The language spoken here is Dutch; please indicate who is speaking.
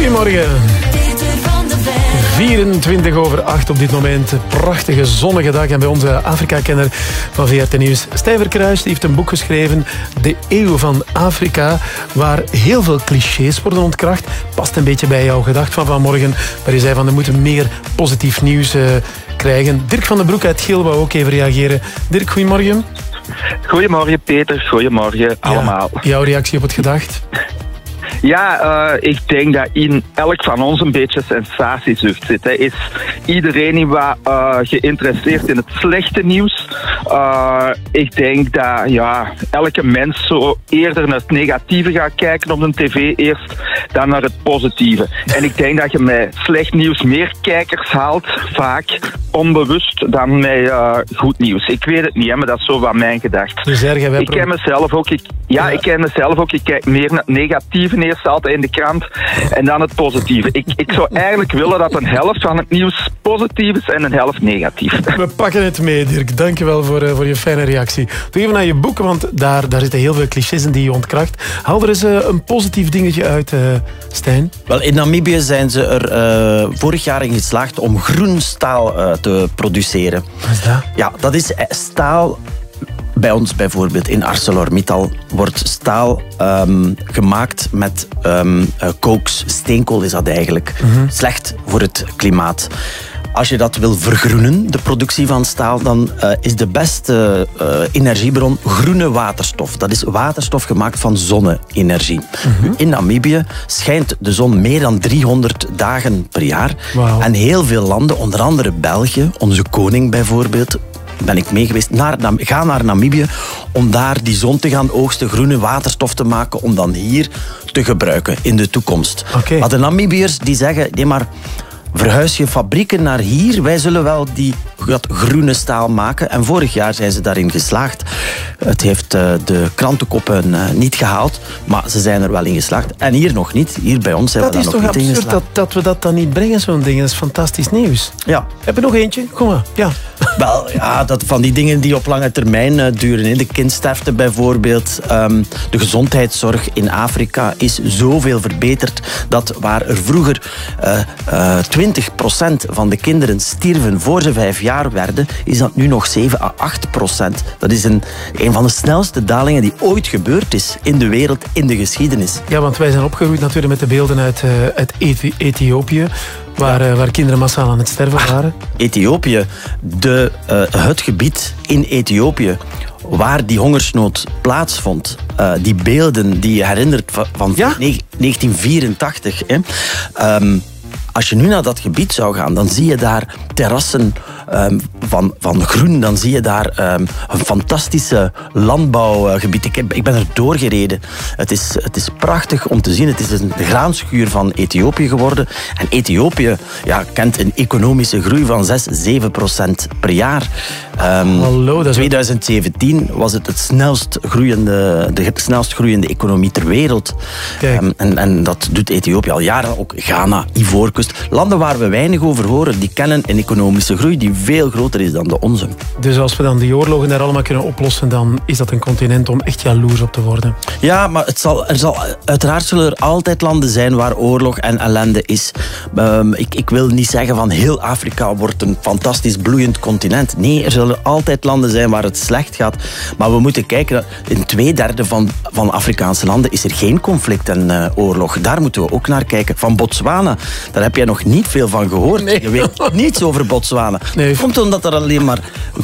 Speaker 1: Goedemorgen. 24 over 8 op dit moment. Prachtige zonnige dag. En bij onze Afrika-kenner van VRT Nieuws, Stijn Verkruijs, die heeft een boek geschreven, De Eeuw van Afrika, waar heel veel clichés worden ontkracht. Past een beetje bij jouw gedacht van vanmorgen, waar je zei van, er moeten meer positief nieuws krijgen. Dirk van den Broek uit Geel wou ook even reageren. Dirk, goedemorgen.
Speaker 2: Goedemorgen Peter, goedemorgen allemaal.
Speaker 1: Jouw reactie op het gedacht?
Speaker 2: Ja, ik denk dat in elk van ons een beetje sensatiezucht zit. Hè. Is iedereen die wat geïnteresseerd in het slechte nieuws? Ik denk dat elke mens zo eerder naar het negatieve gaat kijken op de tv eerst dan naar het positieve. En ik denk dat je met slecht nieuws meer kijkers haalt, vaak onbewust, dan met goed nieuws. Ik weet het niet, hè, maar dat is zo van mijn gedacht.
Speaker 1: Dus
Speaker 2: ik ken mezelf ook. Ik ken mezelf ook. Ik kijk meer naar het negatieve eerst altijd in de krant en dan het positieve. Ik zou eigenlijk willen dat een helft van het nieuws positief is en een helft negatief.
Speaker 1: We pakken het mee, Dirk. Dank je wel voor je fijne reactie. Doe even naar je boek, want daar zitten heel veel clichés in die je ontkracht. Haal er eens een positief dingetje uit, Stijn.
Speaker 3: Wel, in Namibië zijn ze er vorig jaar in geslaagd om groen staal te produceren.
Speaker 1: Wat is dat?
Speaker 3: Ja, dat is staal. Bij ons bijvoorbeeld in ArcelorMittal wordt staal gemaakt met kooks. Steenkool is dat eigenlijk. Slecht voor het klimaat. Als je dat wil vergroenen, de productie van staal, dan is de beste energiebron groene waterstof. Dat is waterstof gemaakt van zonne-energie. In Namibië schijnt de zon meer dan 300 dagen per jaar.
Speaker 1: Wow.
Speaker 3: En heel veel landen, onder andere België, onze koning bijvoorbeeld, ben ik mee geweest, ga naar Namibië om daar die zon te gaan oogsten, groene waterstof te maken, om dan hier te gebruiken in de toekomst.
Speaker 1: Okay.
Speaker 3: Maar de Namibiërs die zeggen, nee maar, verhuis je fabrieken naar hier, wij zullen wel dat groene staal maken. En vorig jaar zijn ze daarin geslaagd. Het heeft de krantenkoppen niet gehaald, maar ze zijn er wel in geslaagd. En hier nog niet. Hier bij ons zijn we daar nog niet in geslaagd.
Speaker 1: Dat is toch absurd dat we dat dan niet brengen, zo'n ding. Dat is fantastisch nieuws.
Speaker 3: Ja.
Speaker 1: Heb je nog eentje? Kom maar. Ja.
Speaker 3: Wel, ja, dat van die dingen die op lange termijn duren. De kindsterfte bijvoorbeeld. De gezondheidszorg in Afrika is zoveel verbeterd dat waar er vroeger 20% van de kinderen stierven voor ze 5 jaar werden, is dat nu nog 7 à 8%. Dat is een van de snelste dalingen die ooit gebeurd is in de wereld, in de geschiedenis.
Speaker 1: Ja, want wij zijn opgegroeid natuurlijk met de beelden uit Ethiopië, waar kinderen massaal aan het sterven waren.
Speaker 3: Ethiopië, het gebied in Ethiopië waar die hongersnood plaatsvond, die beelden die je herinnert van 1984. Als je nu naar dat gebied zou gaan, dan zie je daar terrassen van groen. Dan zie je daar een fantastische landbouwgebied. Ik ben er doorgereden. Het is prachtig om te zien. Het is een graanschuur van Ethiopië geworden. En Ethiopië kent een economische groei van 6-7% per jaar.
Speaker 1: Hallo, dat is
Speaker 3: 2017 was het de snelst groeiende economie ter wereld. En dat doet Ethiopië al jaren. Ook Ghana, Ivoorkust. Landen waar we weinig over horen, die kennen een economische groei die veel groter is dan de onze.
Speaker 1: Dus als we dan die oorlogen daar allemaal kunnen oplossen, dan is dat een continent om echt jaloers op te worden.
Speaker 3: Ja, maar uiteraard zullen er altijd landen zijn waar oorlog en ellende is. Ik wil niet zeggen van heel Afrika wordt een fantastisch bloeiend continent. Nee, er zullen altijd landen zijn waar het slecht gaat. Maar we moeten kijken, in 2/3 van Afrikaanse landen is er geen conflict en oorlog. Daar moeten we ook naar kijken. Van Botswana, daar heb jij nog niet veel van gehoord.
Speaker 1: Nee.
Speaker 3: Je weet niets over Botswana.
Speaker 1: Nee.
Speaker 3: Komt omdat er alleen maar